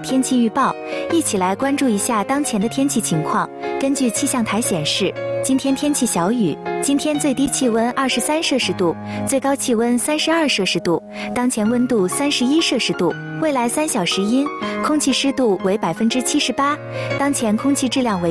天气预报，一起来关注一下当前的天气情况。根据气象台显示，今天天气小雨，今天最低气温23摄氏度，最高气温32摄氏度，当前温度31摄氏度。未来3小时阴，空气湿度为78%，当前空气质量为